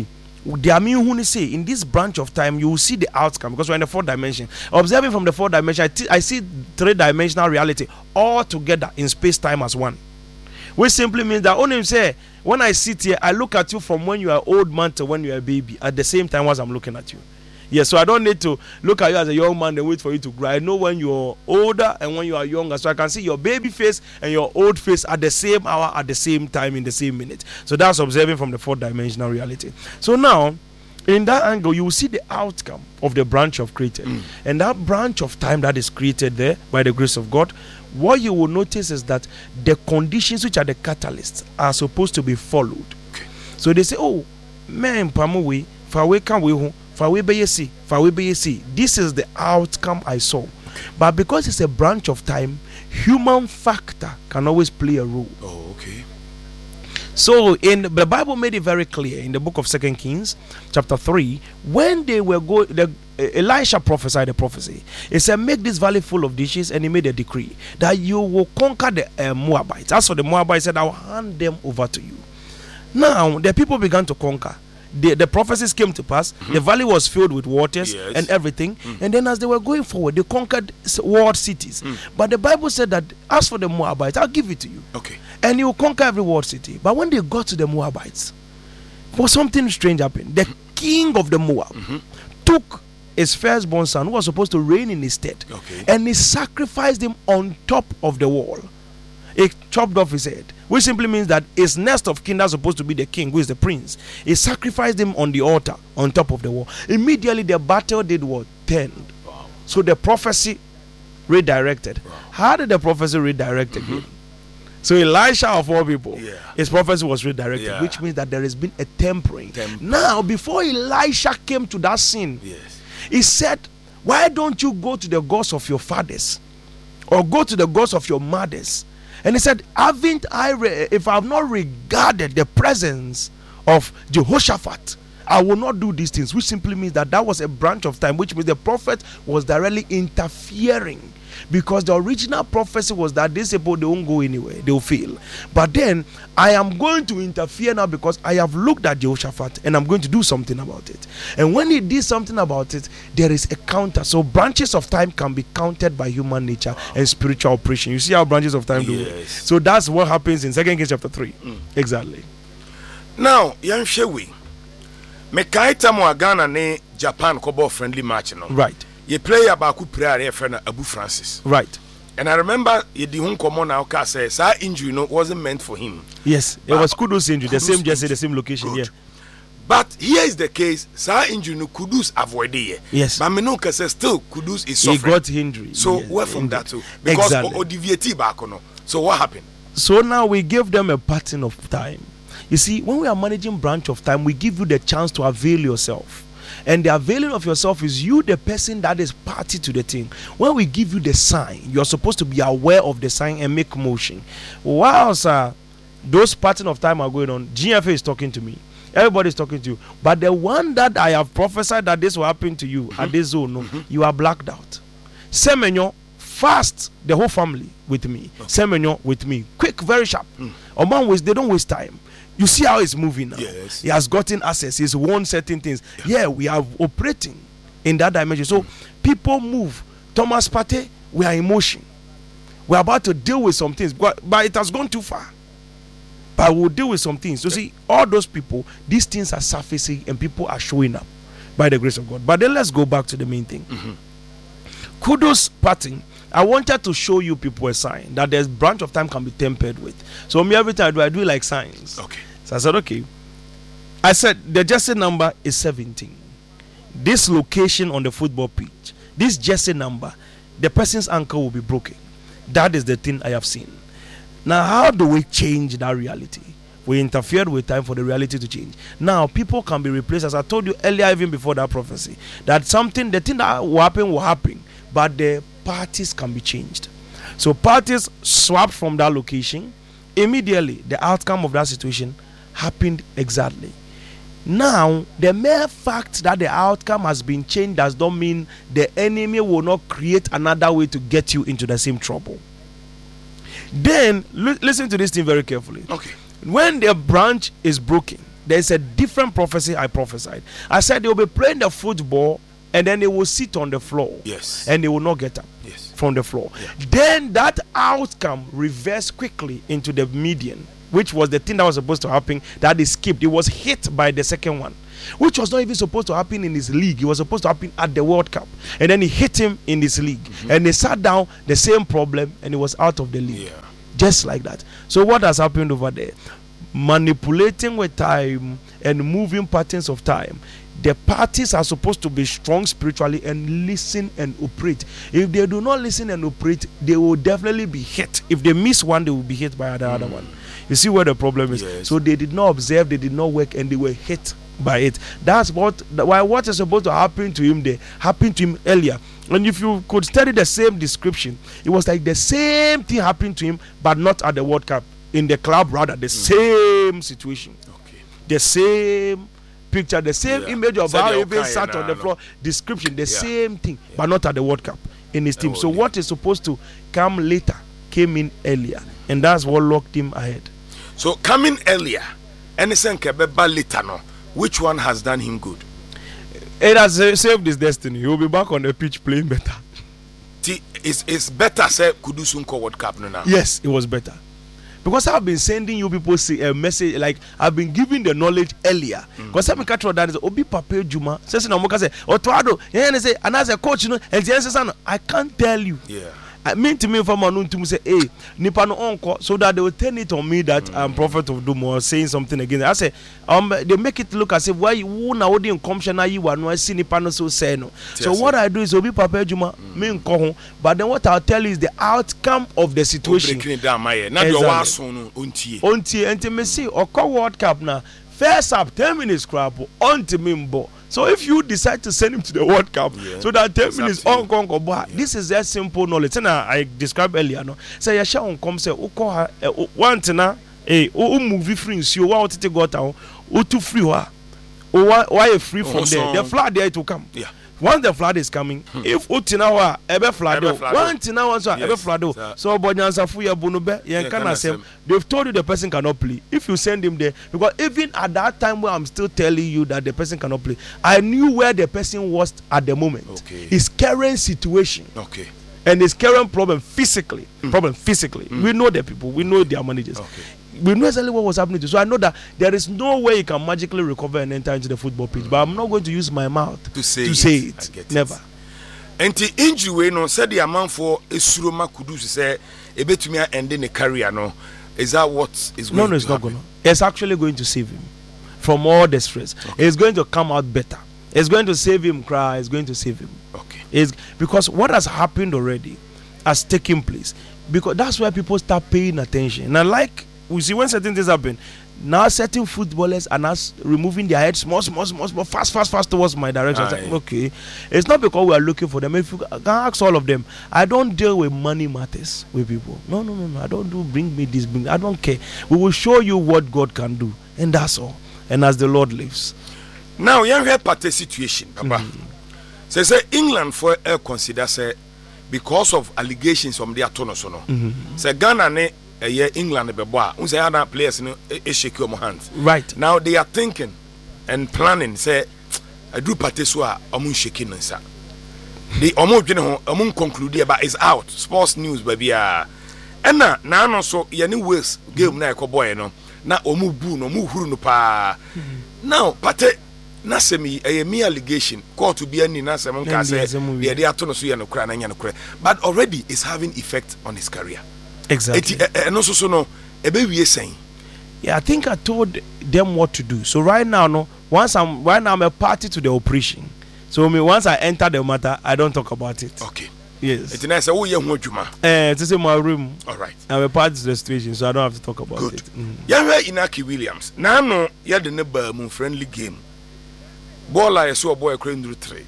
the Amin say in this branch of time you will see the outcome because we're in the fourth dimension. Observing from the fourth dimension, I, t- I see three dimensional reality all together in space time as one. Which simply means that only say when I sit here, I look at you from when you are old man to when you are a baby at the same time as I'm looking at you. Yes, so I don't need to look at you as a young man and wait for you to grow. I know when you're older and when you are younger. So I can see your baby face and your old face at the same hour, at the same time, in the same minute. So that's observing from the fourth dimensional reality. So now, in that angle, you will see the outcome of the branch of created. Mm. And that branch of time that is created there by the grace of God, what you will notice is that the conditions which are the catalysts are supposed to be followed. Okay. So they say, oh, man, pamuwe, fawe kan we hu. This is the outcome I saw. But because it's a branch of time, human factor can always play a role. Oh, okay. So in the Bible made it very clear in the book of Second Kings, chapter three, when they were going, the, uh, Elisha prophesied a prophecy. He said, make this valley full of dishes, and he made a decree that you will conquer the uh, Moabites. That's what the Moabites said, I will hand them over to you. Now, the people began to conquer. The, the prophecies came to pass. Mm-hmm. The valley was filled with waters, yes, and everything. Mm. And then as they were going forward, they conquered walled cities. Mm. But the Bible said that as for the Moabites, I'll give it to you. Okay. And you will conquer every walled city. But when they got to the Moabites, for something strange happened. The mm-hmm. king of the Moab mm-hmm. took his firstborn son, who was supposed to reign in his stead, okay, and he sacrificed him on top of the wall. He chopped off his head, which simply means that his next of kin that's supposed to be the king, who is the prince, he sacrificed him on the altar on top of the wall. Immediately the battle did what? Turned. Wow. So the prophecy redirected. Wow. How did the prophecy redirect again? Mm-hmm. So Elisha of all people, yeah, his prophecy was redirected, yeah, which means that there has been a tempering. Temper. Now, before Elisha came to that scene, yes, he said, why don't you go to the gods of your fathers or go to the gods of your mothers? And he said, haven't I, re- if I have not regarded the presence of Jehoshaphat, I will not do these things, which simply means that that was a branch of time, which means the prophet was directly interfering. Because the original prophecy was that these people, they won't go anywhere, they will fail. But then, I am going to interfere now because I have looked at Jehoshaphat and I'm going to do something about it. And when he did something about it, there is a counter. So branches of time can be counted by human nature and spiritual operation. You see how branches of time do yes. it? So that's what happens in Second Kings chapter three. Mm. Exactly. Now, Yan Shewi, me kaita mo Ghana ne Japan kobo friendly match no. Right. Ye player baku prayer ye friend Abu Francis. Right. And I remember ye di hun komo na oka say sa injury no wasn't meant for him. Yes, it was Kudus injury, the same just the same location. Good. Yeah. But here is the case, sa injury no Kudus avoid it. Yes. But me no can say still Kudus is suffering. He got injury. So yes. where from that too? Because exactly. o, o deviate back no. So what happened? So now we give them a pattern of time. You see, when we are managing branch of time, we give you the chance to avail yourself. And the availing of yourself is you, the person that is party to the thing. When we give you the sign, you're supposed to be aware of the sign and make motion. Whilst uh, those pattern of time are going on, G F A is talking to me. Everybody's talking to you. But the one that I have prophesied that this will happen to you mm-hmm. at this zone, no, mm-hmm. you are blacked out. Semenyo, fast the whole family with me. Okay. Semenyo with me. Quick, very sharp. Mm. Oman waste, they don't waste time. You see how it's moving now. Yes. He has gotten access. He's won certain things. Yeah, yeah we are operating in that dimension. So mm. people move. Thomas Partey, we are in motion. We're about to deal with some things, but, but it has gone too far. But we'll deal with some things. So yeah. see, all those people, these things are surfacing and people are showing up by the grace of God. But then let's go back to the main thing. Mm-hmm. Kudos parting. I wanted to show you people a sign that this branch of time can be tempered with. So me every time I do, I do it like signs. Okay. So I said, okay. I said the jersey number is seventeen. This location on the football pitch, this jersey number, the person's ankle will be broken. That is the thing I have seen. Now, how do we change that reality? We interfered with time for the reality to change. Now, people can be replaced, as I told you earlier, even before that prophecy, that something, the thing that will happen will happen, but the parties can be changed. So parties swapped from that location. Immediately, the outcome of that situation happened exactly. Now, the mere fact that the outcome has been changed does not mean the enemy will not create another way to get you into the same trouble. Then, l- listen to this thing very carefully. Okay. When the branch is broken, there's a different prophecy I prophesied. I said they will be playing the football and then they will sit on the floor. Yes. And they will not get up. Yes. From the floor. Yeah. Then that outcome reversed quickly into the median, which was the thing that was supposed to happen, that is skipped. It was hit by the second one, which was not even supposed to happen in his league. It was supposed to happen at the World Cup. And then he hit him in his league. Mm-hmm. And they sat down, the same problem, and he was out of the league. Yeah. Just like that. So what has happened over there? Manipulating with time and moving patterns of time. The parties are supposed to be strong spiritually and listen and operate. If they do not listen and operate, they will definitely be hit. If they miss one, they will be hit by the mm. other one. You see where the problem is? Yes. So they did not observe, they did not work, and they were hit by it. That's what why what is supposed to happen to him there happened to him earlier. And if you could study the same description, it was like the same thing happened to him, but not at the World Cup. In the club, rather, the mm. same situation. Okay. The same picture, the same yeah. image of Said how the he even okay, sat nah, on the no. floor. Description, the Yeah. same thing, Yeah. but not at the World Cup in his team. Oh, so yeah. what is supposed to come later came in earlier, and that's what locked him ahead. So coming earlier, anything kebeba later no, which one has done him good? It has uh, saved his destiny. He will be back on the pitch playing better. T- it's, it's better say Kudusunko World Cup no now. Yes, it was better. Because I've been sending you people see a message, like I've been giving the knowledge earlier. Because I'm catch that is Obi Pape Juma. Says no more say Otoado. Yeah, say and as a coach, you know, and the answer I can't tell you. Yeah. I mean to me from Manun to say, hey, Nipa no onko, so that they will turn it on me that mm. I'm prophet of doom or saying something against. I say, um, they make it look as if why you na odi commissioner you are no see Nipa no so say no. So yes, what I do is Obi Papa Juma me nko ho, but then what I'll tell you is the outcome of the situation. Breaking it down, my now your waso no untie. Untie, untie me see Oko World Cup now. First up ten minutes crap until me mbo. So if you decide to send him to the World Cup, yeah. so that ten minutes on Congo, yeah. this is a simple knowledge. And I described earlier, no. Say you shall come say, "Uko one tina, eh, o movie free, so what to go down, o to free wa, o why free from there? The flood there to come." Yeah. Once the flood is coming, hmm. if Utinawa ever flood, one Tina so ever flood, so Bonyansa Fuya Bunube, Yankana, they've told you the person cannot play. If you send him there, because even at that time where I'm still telling you that the person cannot play, I knew where the person was at the moment. Okay. His current situation. Okay. And his current problem physically. Mm. Problem physically. Mm. We know the people, we know their managers. Okay. We know exactly what was happening to. So I know that there is no way you can magically recover and enter into the football pitch. Mm. But I'm not going to use my mouth to say to it. Say it. it. Never. And the injury we no said the amount for Esuroma Kudu say a bit to me ending the career no. Is that what is going no, no, to it's not happen? going to. It's actually going to save him from all the stress. Okay. It's going to come out better. It's going to save him. Cry. It's going to save him. Okay. It's because what has happened already has taken place. Because that's where people start paying attention. Now, like we see when certain things happen, now certain footballers are now removing their heads small, small, small, small, fast, fast, fast towards my direction. Like, okay, it's not because we are looking for them. If you can ask all of them, I don't deal with money matters with people. No, no, no, no. I don't do bring me this, bring. I don't care. We will show you what God can do, and that's all. And as the Lord lives. Now, you have part situation, Papa. Mm-hmm. So, say England for uh, consider say because of allegations from the Atono, no. Mm-hmm. Say Ghana ne. Uh, yeah, England be boy. We say other players no e shake your hands. Right. Now they are thinking and planning say I do party so a omun shaking nsa. The omun dwene ho omun conclude about is out. Sports news baby ah. And na na no so ye ni Wales game na e boy no. Na omu bu no omu huru no pa. Now party na semi a me allegation court to be any na sem nka say ye dey ato no so ye no kra na nya no kra. But already it's having effect on his career. Exactly. And also, so no, a baby is saying. Yeah, I think I told them what to do. So right now, no, once I'm right now I'm a party to the operation. So me once I enter the matter, I don't talk about it. Okay. Yes. It's nice. Oh, yeah, what you ma? Eh, it's in my room. All right. I'm a party to the situation, so I don't have to talk about Good. it. Mm. Yeah, we're Inaki Williams. Now, no, yeah, the neighbor moon friendly game. Ball I saw a boy crying through three.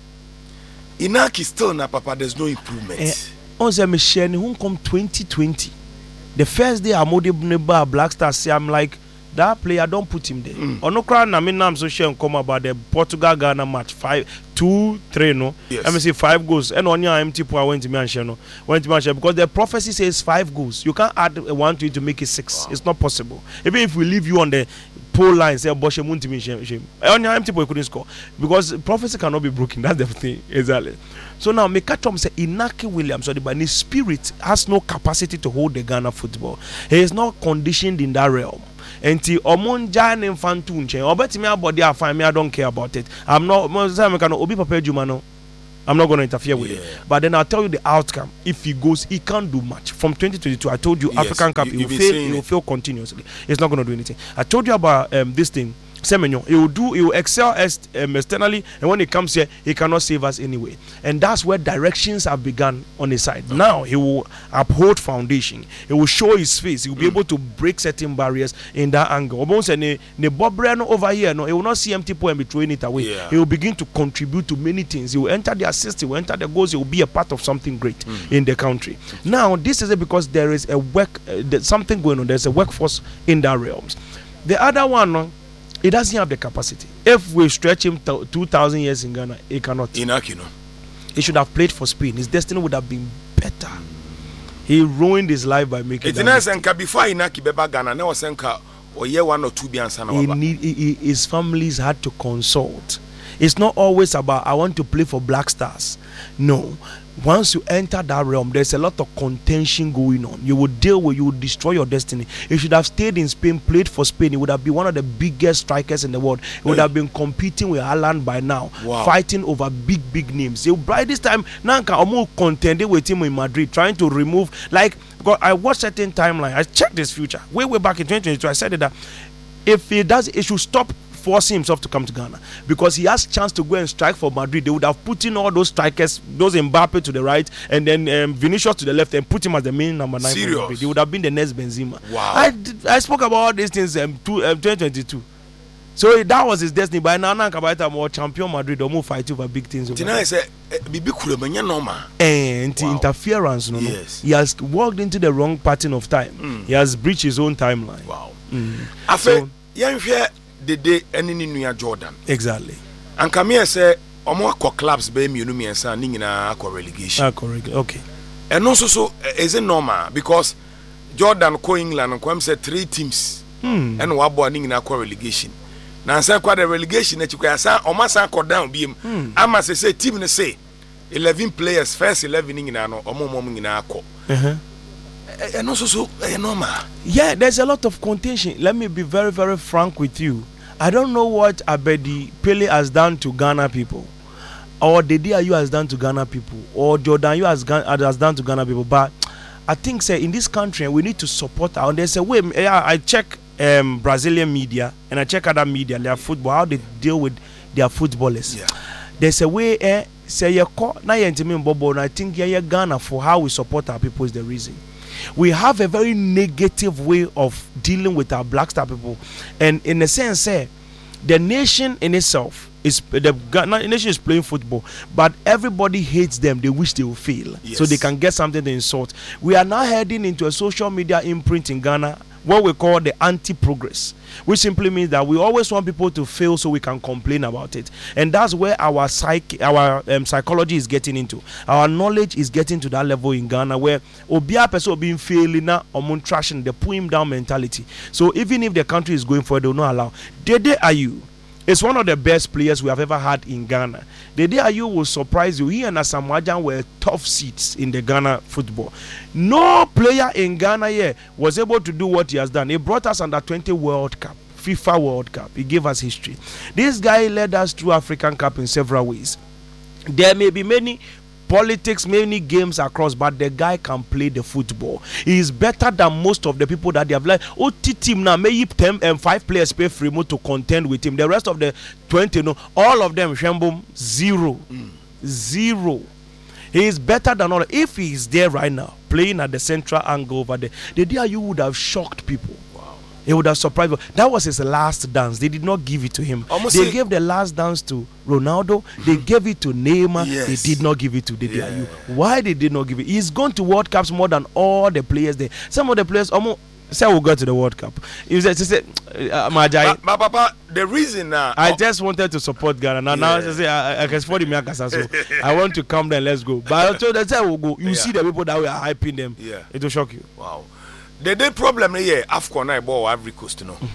Inaki still na papa. There's no improvement. Eh, on the machine, who come twenty twenty. The first day I'm neighbor Black Stars say I'm like that player don't put him there. Mm. Or no crowd na me nam so share come about the Portugal Ghana match five two three no. Yes. Let me see five goals. And on your empty power went to me and share no. Went to me and share because the prophecy says five goals. You can't add one to it to make it six. Wow. It's not possible. Even if we leave you on the pole line say Boshe Muntimi shame shame. On empty boy couldn't score because prophecy cannot be broken. That's the thing exactly. So now Mekatom say Inaki Williams, or the his spirit has no capacity to hold the Ghana football. He is not conditioned in that realm. Enti omonja ne mfantu nche obetimi abodi afan me I don't care about it. I'm not obi papa Juma no. I'm not going to interfere with yeah. it. But then I'll tell you the outcome. If he goes, he can't do much. From twenty twenty-two, I told you yes, African Cup, you, he will fail, he will fail continuously. He's not going to do anything. I told you about um, this thing. Semenyo, he will do, he will excel est, um, externally, and when he comes here, he cannot save us anyway. And that's where directions have begun on his side. Okay. Now he will uphold foundation. He will show his face. He will mm. be able to break certain barriers in that angle. Almost ne ne Bob Breno over here, no, he will not see empty people and be throwing it away. Yeah. He will begin to contribute to many things. He will enter the assist. He will enter the goals. He will be a part of something great mm. in the country. Mm. Now this is it because there is a work, uh, there's something going on. There's a workforce in that realms. The other one. No, he doesn't have the capacity. If we stretch him to two thousand years in Ghana, he cannot. Inaki, no. He should have played for Spain. His destiny would have been better. He ruined his life by making it. It's not before Inaki beba Ghana. Now senka or year one or two be answer. He need he, his families had to consult. It's not always about I want to play for Black Stars. No. Once you enter that realm, there's a lot of contention going on. You will deal with, you will destroy your destiny. He should have stayed in Spain, played for Spain. He would have been one of the biggest strikers in the world. He would have been competing with Haaland by now, wow. fighting over big, big names. He, by this time, Nanka almost contending with him in Madrid, trying to remove, like, because I watched certain timeline. I checked his future. Way, way back in twenty twenty-two, I said that if he does, he should stop forcing himself to come to Ghana because he has chance to go and strike for Madrid. They would have put in all those strikers, those Mbappe to the right and then um, Vinicius to the left and put him as the main number nine. Serious? He would have been the next Benzema. Wow. I, I spoke about all these things in um, um, twenty twenty-two. So that was his destiny. By now, now Kabaita more champion Madrid or more fight over big things. Tonight, say, Bibi Kulomanya Noma. And wow. interference, no, yes. He has walked into the wrong pattern of time. Mm. He has breached his own timeline. Wow. Mm. I feel, young here. The day any New Jordan. Exactly. And come here say omo akọ clubs be mienu miensa ni nyina akọ relegation. Akọ relegation. Okay. And also so is it normal because Jordan ko England ko am say three teams. Hmm. And wabo ni nyina akọ relegation. Na say kwa the relegation na chikwa sa omo sa akọ down biem. Hmm. Ama say say team ne say eleven players first eleven ni nyina no omo omo nyina akọ. Uh-huh. And also so uh, normal. Yeah, there's a lot of contention. Let me be very very frank with you. I don't know what Abedi Pele has done to Ghana people, or the D I U has done to Ghana people, or Jordan U has, has done to Ghana people. But I think, say, in this country, we need to support our. And there's a way. I check um, Brazilian media and I check other media, their football, how they deal with their footballers. Yeah. There's a way. Eh, say you call na yentimi Bobo. And I think yeah, Ghana for how we support our people is the reason. We have a very negative way of dealing with our Black Star people, and in a sense, eh, the nation in itself is the Ghana nation is playing football, but everybody hates them. They wish they will fail, yes. so they can get something to insult. We are now heading into a social media imprint in Ghana, what we call the anti-progress, which simply means that we always want people to fail so we can complain about it, and that's where our psych our um, psychology is getting into. Our knowledge is getting to that level in Ghana where obia person being failing now or trashing the pull him down mentality. So even if the country is going forward, they will not allow. Dede Ayew is one of the best players we have ever had in Ghana. Dede Ayew will surprise you. He and Asamoah Gyan were tough seats in the Ghana football. No player in Ghana here was able to do what he has done. He brought us under twenty World Cup, FIFA World Cup. He gave us history. This guy led us through African Cup in several ways. There may be many politics, many games across, but the guy can play the football. He is better than most of the people that they have like. Oh, team now maybe ten and five players pay free to contend with him. The rest of the twenty, no, all of them Shembom zero, mm. zero. He is better than all. If he is there right now, playing at the central angle over there, the day you would have shocked people. He would have surprised them. That was his last dance. They did not give it to him. Almost they gave the last dance to Ronaldo. Mm-hmm. They gave it to Neymar. Yes. They did not give it to Dede Ayew. Yeah. Why they did not give it? He's gone to World Cups more than all the players there. Some of the players almost say we'll go to the World Cup. He said, uh, Majai. But, but Papa, the reason uh, I oh. just wanted to support Ghana. Now, yeah. now I say I, I can support the so I want to come there. Let's go. But I told them, say we'll go. You yeah. see the people that we are hyping them. Yeah. It will shock you. Wow. The day problem here, AFCON I bought Ivory Coast, you know.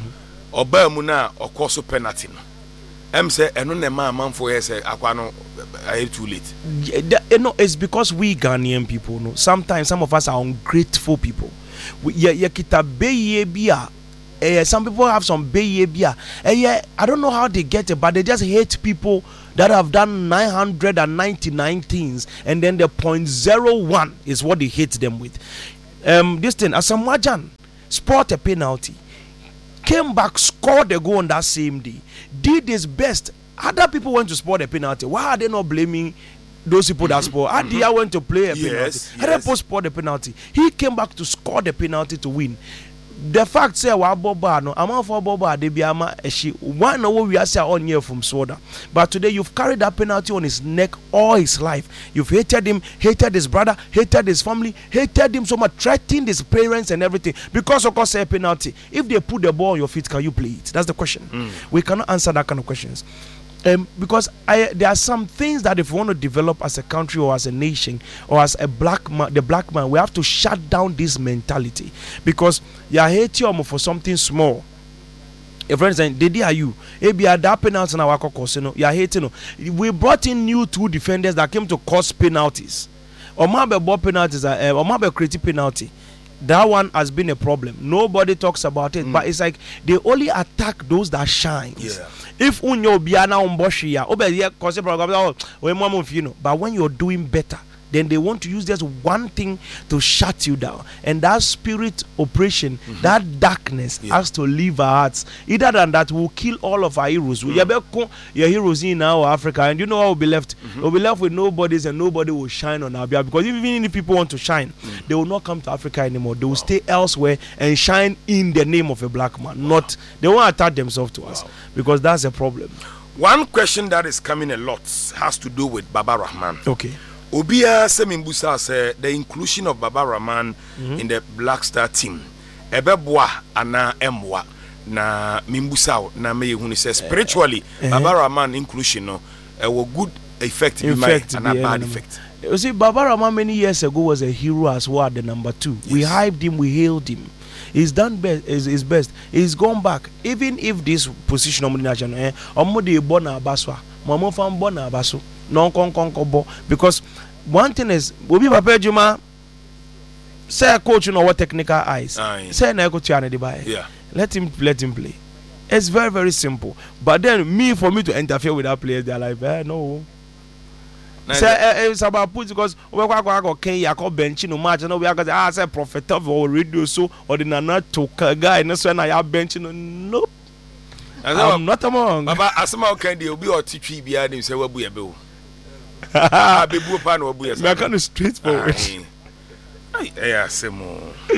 Oba mu na okoso penalty no. Em say eno ne ma manfo ye say akwa no I too late. Yeah, you know, it's because we Ghanaian people, no. Sometimes some of us are ungrateful people. We, yeah, yeah, kita beye bia. Eh, some people have some beye bia. Eh, yeah, I don't know how they get it, but they just hate people that have done nine hundred ninety-nine things, and then the point zero one is what they hate them with. Um, this thing, Asamoah Gyan sport a penalty, came back, scored a goal on that same day, did his best. Other people went to sport a penalty. Why are they not blaming those people that score? Mm-hmm. Adia went to play a yes, penalty. Yes. Adepo scored the penalty. He came back to score the penalty to win. The fact say wa boba no amount for boba de biama eshi one no we are say on here from Soda. But today you've carried that penalty on his neck all his life. You've hated him, hated his brother, hated his family, hated him so much, threatened his parents and everything because of course a penalty. If they put the ball on your feet, can you play it? That's the question. Mm. We cannot answer that kind of questions. Um, because I, there are some things that if we want to develop as a country or as a nation or as a black man, the black man, we have to shut down this mentality. Because you are hating for something small. A friend saying, "Did are you? Maybe are that penalty in our caucus? You know, you are hating. We brought in new two defenders that came to cause penalties. Or maybe ball penalties, uh, or maybe creative penalty. That one has been a problem. Nobody talks about it, mm. but it's like they only attack those that shine. Yeah. If unyo biana umboshi obey cause program, but when you're doing better, then they want to use just one thing to shut you down. And that spirit operation, mm-hmm. that darkness yeah. has to leave our hearts. Either than that, we'll kill all of our heroes. Mm. Your heroes in our Africa, and you know what will be left? Mm-hmm. We'll be left with nobodies, and nobody will shine on our behalf. Because even if people want to shine, mm. they will not come to Africa anymore. They will wow. stay elsewhere and shine in the name of a black man. Wow. Not they won't attach themselves to wow. us, because that's a problem. One question that is coming a lot has to do with Baba Rahman. Okay. Obia Semimbusa said the inclusion of Baba Rahman mm-hmm. in the Black Star team. Ebeboa ana emwa na Mimbusa na me huni say spiritually uh, Baba Rahman inclusion no a uh, good effect be my and a bad effect. You see, Baba Rahman many years ago was a hero as well, the number two. Yes. We hyped him, we hailed him. He's done best, is his best. He's gone back. Even if this position of the national, eh, omudi bona baswa, mama fan bona basu. Non con con bo, because one thing is we be Papa Juma say a coach you know what technical eyes Aye. Say na go to the buy yeah let him let him play. It's very very simple, but then me for me to interfere with that player they're like eh, no say eh, it's about put because we go go go can ya call bench no match no we are going ah say prophet of or radio so or the nana to guy no so na ya bench no nope I'm not among Baba asema okay dey obi o titwi bia dem say wabu ye be o abebu pa na wabu ye me kind of straightforward ai eh asemo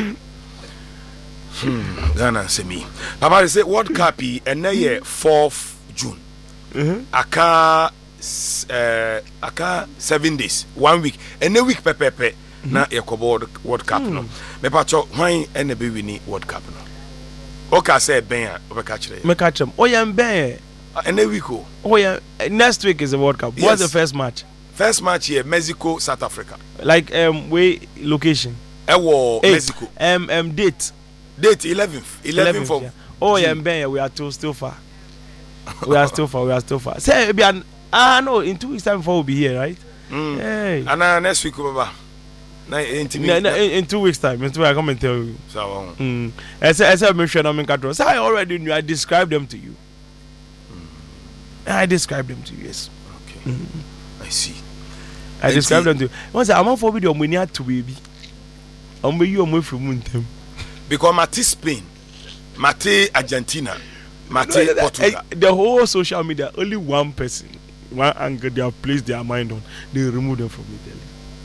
hmm Ghana semi Baba say World Cup and na ye fourth June mhm aka uh, aka seven days one week and a week pepepe na ye ko World Cup no me pa cho hwan e na be wini World Cup no okay, say Ben, we catch it. Me catch him. Oh yeah, Ben. And then we go. Oh yeah, next week is the World Cup. Yes. What's the first match? First match here, Mexico, South Africa. Like um, way location. Ewo Mexico. Um, um, date. Date eleventh, eleventh of. Yeah. Oh yeah, Ben. We are too still far. We are still far. We are still far. Say, be an ah no, in two weeks time before we'll be here, right? Mm. Hey. And uh, next week, Baba. No, in, no, no, in, in two weeks time, in two weeks I come and tell you. So, um, mm. I said, I said, make sure I'm in control. So I already knew. I described them to you. Mm. I described them to you. Yes. Okay. Mm. I see. I and described see. them to you. Once I'm on for video, I'm going to baby. I'm going you away from them. Because Mate Spain, Mate Argentina, Mate Portugal. The whole social media, only one person, one angle they have placed their mind on, they remove them from Italy.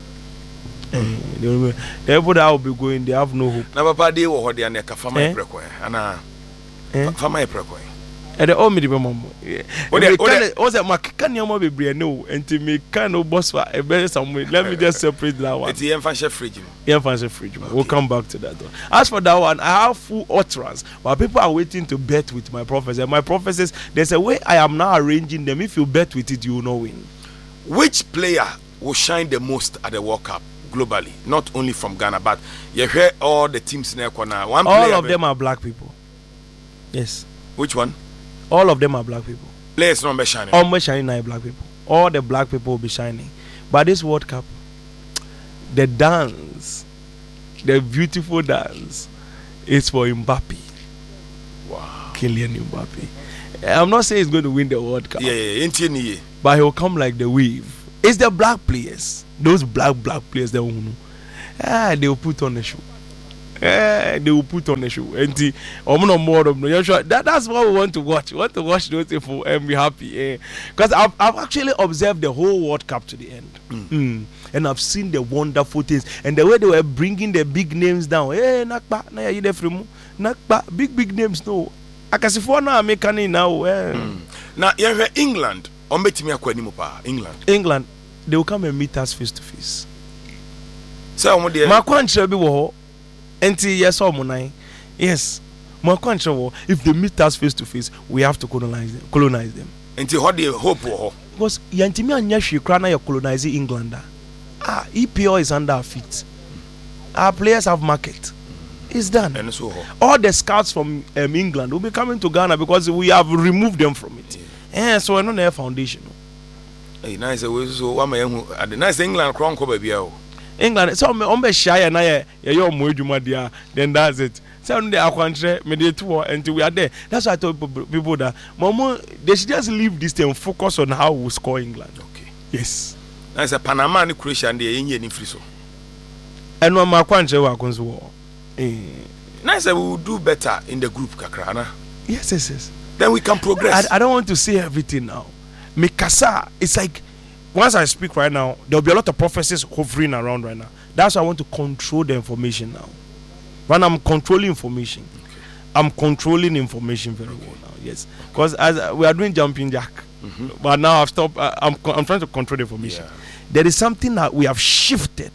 Mm. Everybody will be going, they have no hope. Na papa dey wo hode na ka fama eprekwan ana fama eprekwan e dey o me dey mama o dey o say makika ne mo bebre no enti me kan no boss for e be somewhere. Let me just separate that one. It's the enfance fridge. Enfance fridge. We'll come back to that one. As for that one, I have full utterance, but people are waiting to bet with my prophecies. My prophecies, there's a way I am now arranging them. If you bet with it, you will not win. Which player will shine the most at the World Cup? Globally, not only from Ghana, but you hear all the teams in the corner. One all player of them are black people. Yes. Which one? All of them are black people. Players not be shining. Almost shining nine black people. All the black people will be shining. But this World Cup, the dance, the beautiful dance, is for Mbappe. Wow. Kylian Mbappe. I'm not saying he's going to win the World Cup. Yeah, yeah, yeah. But he'll come like the wave. It's the black players. Those black, black players that will know. Ah, they will put on the show. Eh, they will put on the show. And the I'm not more of them. Sure that that's what we want to watch. We want to watch those people and be happy. Because eh. I've I've actually observed the whole World Cup to the end, mm. Mm. and I've seen the wonderful things and the way they were bringing the big names down. Hey, Nakba, na you free Nakba, big big names no. Akasifo na American now. Eh. Mm. Now you have England. On betimi akwa ni pa England. England, they will come and meet us face to face. So omo de. Ma kwanche bi wo. Enti yes or nine. Yes. If they meet us face to face, we have to colonize them. Colonize them. Enti how they hope ho. Because yantimi anya hwe na you colonize England. Ah, E P L is under our feet. Our players have market. It's done. And so all the scouts from um, England will be coming to Ghana because we have removed them from it. Yeah, eh, so we're not a foundation. Hey, nice so one man nice England crown ko baby o. England, so on be shy na ye your moeduma dia, then that's it. So on the akwantre me dey two until we are there. That's why I told people that Momo they should just leave this thing and focus on how we score England. Okay. Yes. Nice Panama and Croatia and they enye ni free so. And no makwantre wa konso. Eh. Nice we will do better in the group kakra na. Yes, yes, yes. Then we can progress. I, I don't want to say everything now. Mikasa, it's like once I speak right now, there'll be a lot of prophecies hovering around right now. That's why I want to control the information now. When I'm controlling information, okay. I'm controlling information very okay. well now. Yes, because okay. as uh, we are doing jumping jack, mm-hmm. but now I've stopped. Uh, I'm I'm trying to control the information. Yeah. There is something that we have shifted.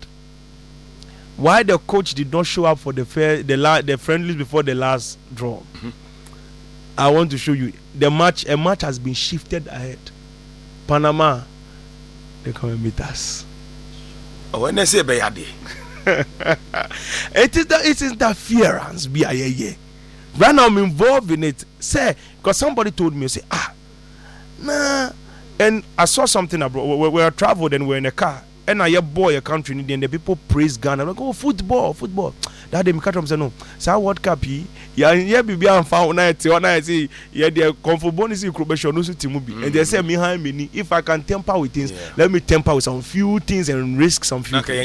Why the coach did not show up for the fair, the la- the friendlies before the last draw? Mm-hmm. I want to show you the match. A match has been shifted ahead. Panama, they come and meet us. Oh, when they say Bayadi, it is the it is interference. Be a yeah. Right now I'm involved in it. Say, because somebody told me, say, ah, nah. And I saw something abroad. We, we, we were traveled and we we're in a car. And I hear boy a country and the people praise Ghana. I'm like, oh, football, football. That day, me catch them say no. Say World Cup, yeah, yeah, be and found night. One night, say, yeah, the comfort bonus in Croatia, no suit movie. And they say me behind me, if I can temper with things, yeah. let me temper with some few things and risk some few okay, things.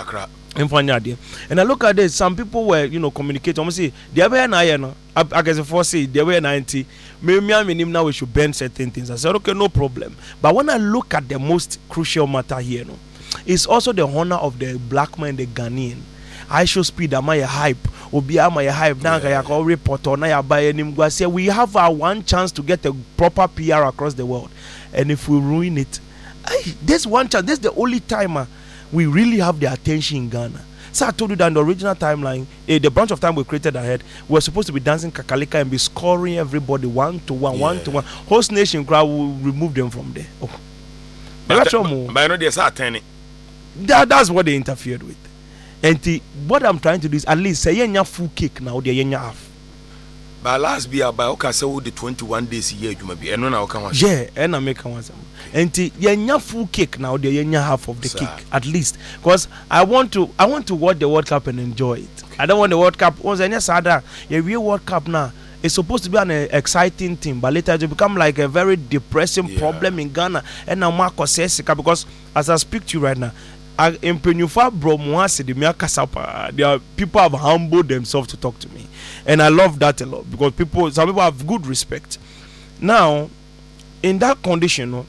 Yeah, and I look at this. Some people were, you know, communicating. I'm say they were nine, no. I guess if I say they were ninety, maybe I mean now we should bend certain things. I said, okay, no problem. But when I look at the most crucial matter here, no. It's also the honor of the black man, the Ghanaian. I show speed, am I a hype? Obi am I a hype? Now I can report on I buy any say we have our one chance to get a proper P R across the world. And if we ruin it, I, this one chance, this is the only time uh, we really have the attention in Ghana. So I told you that in the original timeline, eh, the bunch of time we created ahead, we were supposed to be dancing kakalika and be scoring everybody one to one, yeah. one to one. Host nation crowd will remove them from there. Oh. But, but, but I know there's a turning. That, that's what they interfered with. And the, what I'm trying to do is at least say yenya full cake now, they yenya half. But last year, by okay, so the twenty-one days a year, you may be, and now come on. Yeah, and I make one. And the yenya full cake now, they yenya half of the Sir. cake at least, because I want to, I want to watch the World Cup and enjoy it. Okay. I don't want the World Cup. Once any sada, a real World Cup now. It's supposed to be an uh, exciting thing, but later it become like a very depressing yeah. problem in Ghana. And now Marco says because as I speak to you right now, in Penufa Bromoasi, the people have humbled themselves to talk to me, and I love that a lot because people, some people have good respect. Now, in that condition,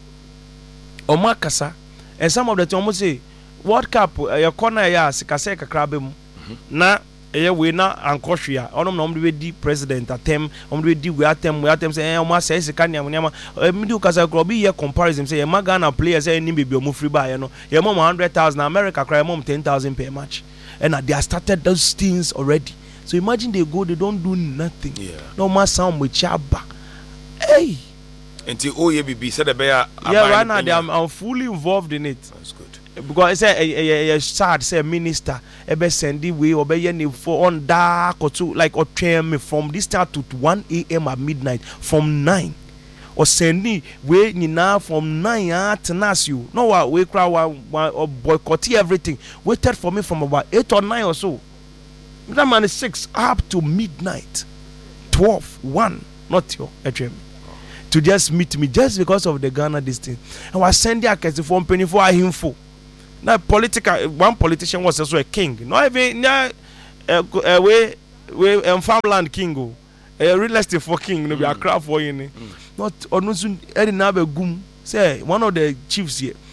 Omakasa, and some of the time say, World Cup, your corner ya sikaseka krabem na. Eh, we na ankohwea onom na omde di president atem omde di we atem we atem say eh o ma say sika nyam nyam me di ukasa kro bi ye comparison say ye Ghana players say ni bebi o free buy no ye mom one hundred thousand America cry mom ten thousand per match and they have started those things already. So imagine they go, they don't do nothing. Yeah. No ma sound with chaba. Hey, Nti o ye bibi said the bear. Yeah, right now they are, I'm fully involved in it. That's good. Because I say a sad say minister ebe sendi way obey ni for on dark or two like or train me from this time to one a m at midnight from nine. Or send me way now from nine ah tenas you. No what we crowd or boycott everything. Waited for me from about eight or nine or so. That man is six up to midnight. Twelve, one, not your H M. To just meet me just because of the Ghana this thing. And was sending a case for penny for info. Now political one politician was also a king. Not even yeah uh, way way um, farmland king go. A real estate for king no be a crowd for you. Not on any na be gum say one of the chiefs here